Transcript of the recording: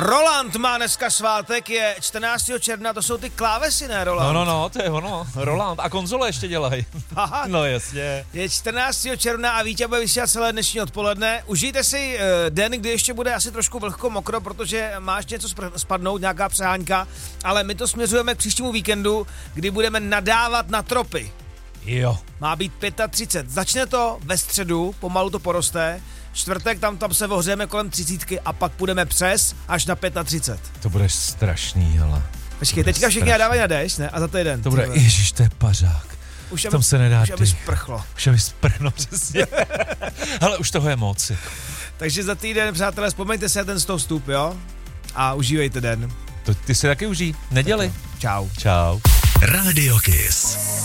Roland má dneska svátek, je 14. června, to jsou ty klávesy, ne Roland? No, to je ono, Roland. A konzole ještě dělají. Aha. No jasně. Je 14. června a Vítě bude vysílat celé dnešní odpoledne. Užijte si den, kdy ještě bude asi trošku vlhko mokro, protože máš něco spadnout, nějaká přeháňka, ale my to směřujeme k příštímu víkendu, kdy budeme nadávat na tropy. Jo. Má být 35. Začne to ve středu, pomalu to poroste. Čtvrtek tam se ohřejeme kolem 30 a pak půjdeme přes až na 35. To bude strašný, hele. Počkej, teďka všichni nadávají na déšť, ne? A za týden. To bude, ježiš, to je pařák. Už v tom se nedá už aby sprchlo. Už aby sprchlo, přesně. Ale už toho je moc. Takže za týden, přátelé, vzpomeňte si na ten 100 vstup, jo? A užívejte den. To ty si taky užij. Neděli. Čau. Čau. Radio Kiss.